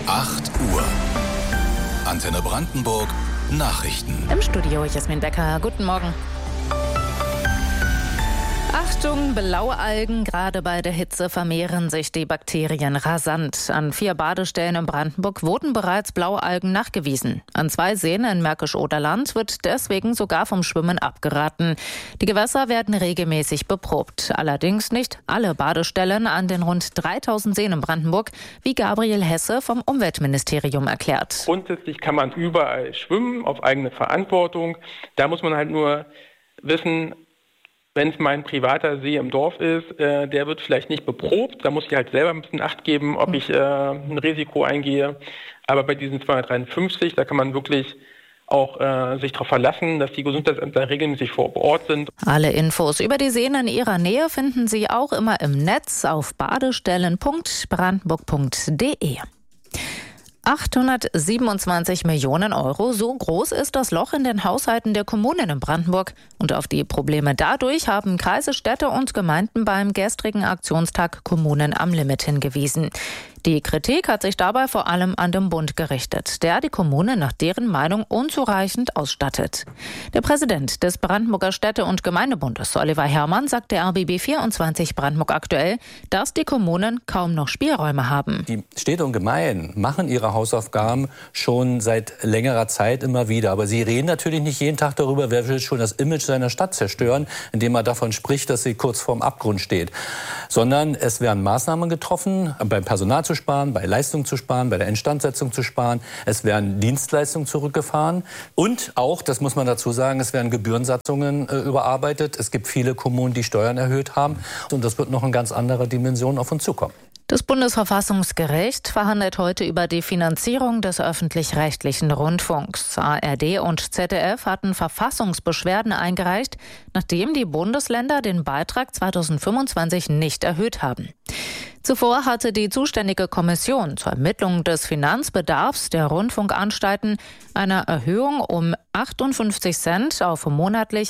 8 Uhr. Antenne Brandenburg Nachrichten. Im Studio Jasmin Becker. Guten Morgen. Achtung, blaue Algen. Gerade bei der Hitze vermehren sich die Bakterien rasant. An 4 Badestellen in Brandenburg wurden bereits blaue Algen nachgewiesen. An 2 Seen in Märkisch-Oderland wird deswegen sogar vom Schwimmen abgeraten. Die Gewässer werden regelmäßig beprobt. Allerdings nicht alle Badestellen an den rund 3000 Seen in Brandenburg, wie Gabriel Hesse vom Umweltministerium erklärt. Grundsätzlich kann man überall schwimmen, auf eigene Verantwortung. Da muss man halt nur wissen, wenn es mein privater See im Dorf ist, der wird vielleicht nicht beprobt. Da muss ich halt selber ein bisschen Acht geben, ob ich ein Risiko eingehe. Aber bei diesen 253, da kann man wirklich auch sich darauf verlassen, dass die Gesundheitsämter regelmäßig vor Ort sind. Alle Infos über die Seen in Ihrer Nähe finden Sie auch immer im Netz auf badestellen.brandenburg.de. 827 Millionen Euro, so groß ist das Loch in den Haushalten der Kommunen in Brandenburg. Und auf die Probleme dadurch haben Kreise, Städte und Gemeinden beim gestrigen Aktionstag Kommunen am Limit hingewiesen. Die Kritik hat sich dabei vor allem an den Bund gerichtet, der die Kommunen nach deren Meinung unzureichend ausstattet. Der Präsident des Brandenburger Städte- und Gemeindebundes, Oliver Herrmann, sagt der RBB 24 Brandenburg aktuell, dass die Kommunen kaum noch Spielräume haben. Die Städte und Gemeinden machen ihre Hausaufgaben schon seit längerer Zeit immer wieder. Aber sie reden natürlich nicht jeden Tag darüber, wer will schon das Image seiner Stadt zerstören, indem er davon spricht, dass sie kurz vorm Abgrund steht. Sondern es werden Maßnahmen getroffen, beim Personal zu sparen, bei Leistung zu sparen, bei der Instandsetzung zu sparen. Es werden Dienstleistungen zurückgefahren. Und auch, das muss man dazu sagen, es werden Gebührensatzungen überarbeitet. Es gibt viele Kommunen, die Steuern erhöht haben. Und das wird noch in ganz anderer Dimension auf uns zukommen. Das Bundesverfassungsgericht verhandelt heute über die Finanzierung des öffentlich-rechtlichen Rundfunks. ARD und ZDF hatten Verfassungsbeschwerden eingereicht, nachdem die Bundesländer den Beitrag 2025 nicht erhöht haben. Zuvor hatte die zuständige Kommission zur Ermittlung des Finanzbedarfs der Rundfunkanstalten eine Erhöhung um 58 Cent auf monatlich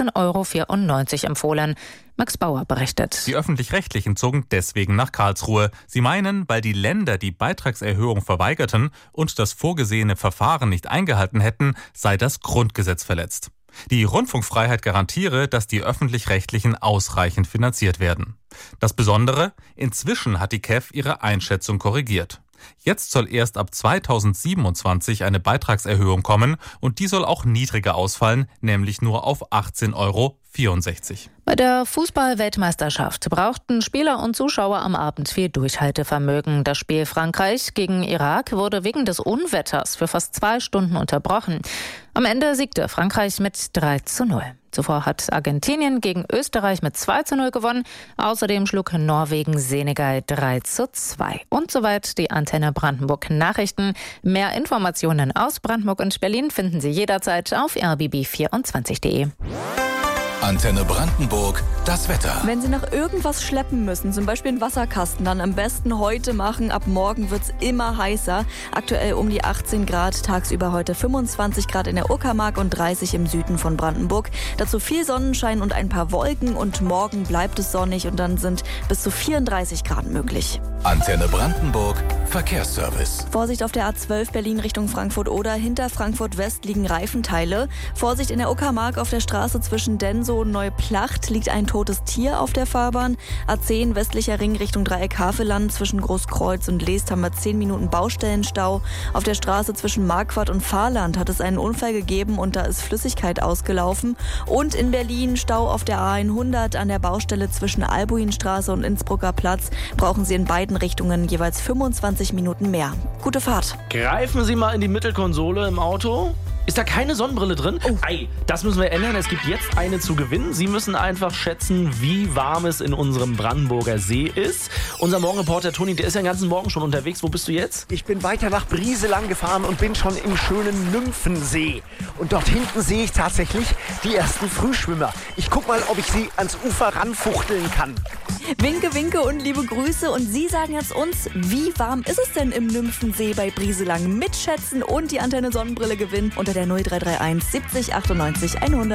18,94 € empfohlen. Max Bauer berichtet. Die Öffentlich-Rechtlichen zogen deswegen nach Karlsruhe. Sie meinen, weil die Länder die Beitragserhöhung verweigerten und das vorgesehene Verfahren nicht eingehalten hätten, sei das Grundgesetz verletzt. Die Rundfunkfreiheit garantiere, dass die Öffentlich-Rechtlichen ausreichend finanziert werden. Das Besondere, inzwischen hat die KEF ihre Einschätzung korrigiert. Jetzt soll erst ab 2027 eine Beitragserhöhung kommen und die soll auch niedriger ausfallen, nämlich nur auf 18,64 €. Bei der Fußball-Weltmeisterschaft brauchten Spieler und Zuschauer am Abend viel Durchhaltevermögen. Das Spiel Frankreich gegen Irak wurde wegen des Unwetters für fast 2 Stunden unterbrochen. Am Ende siegte Frankreich mit 3:0. Zuvor hat Argentinien gegen Österreich mit 2:0 gewonnen. Außerdem schlug Norwegen Senegal 3:2. Und soweit die Antenne Brandenburg Nachrichten. Mehr Informationen aus Brandenburg und Berlin finden Sie jederzeit auf rbb24.de. Antenne Brandenburg, das Wetter. Wenn Sie noch irgendwas schleppen müssen, zum Beispiel einen Wasserkasten, dann am besten heute machen. Ab morgen wird's immer heißer. Aktuell um die 18 Grad, tagsüber heute 25 Grad in der Uckermark und 30 im Süden von Brandenburg. Dazu viel Sonnenschein und ein paar Wolken und morgen bleibt es sonnig und dann sind bis zu 34 Grad möglich. Antenne Brandenburg, Verkehrsservice. Vorsicht auf der A12 Berlin Richtung Frankfurt-Oder. Hinter Frankfurt West liegen Reifenteile. Vorsicht in der Uckermark auf der Straße zwischen Denso und Neuplacht liegt ein totes Tier auf der Fahrbahn. A10 westlicher Ring Richtung Dreieck Havelland. Zwischen Großkreuz und Leest haben wir 10 Minuten Baustellenstau. Auf der Straße zwischen Marquardt und Fahrland hat es einen Unfall gegeben und da ist Flüssigkeit ausgelaufen. Und in Berlin Stau auf der A100 an der Baustelle zwischen Albuinstraße und Innsbrucker Platz. Brauchen Sie in beiden Richtungen jeweils 25 Minuten mehr. Gute Fahrt. Greifen Sie mal in die Mittelkonsole im Auto. Ist da keine Sonnenbrille drin? Oh. Ei, das müssen wir ändern. Es gibt jetzt eine zu gewinnen. Sie müssen einfach schätzen, wie warm es in unserem Brandenburger See ist. Unser Morgenreporter Toni, der ist ja den ganzen Morgen schon unterwegs. Wo bist du jetzt? Ich bin weiter nach Brieselang gefahren und bin schon im schönen Nymphensee. Und dort hinten sehe ich tatsächlich die ersten Frühschwimmer. Ich guck mal, ob ich sie ans Ufer ranfuchteln kann. Winke, winke und liebe Grüße. Und Sie sagen jetzt uns, wie warm ist es denn im Nymphensee bei Brieselang? Mitschätzen und die Antenne Sonnenbrille gewinnen unter der 0331 70 98 100.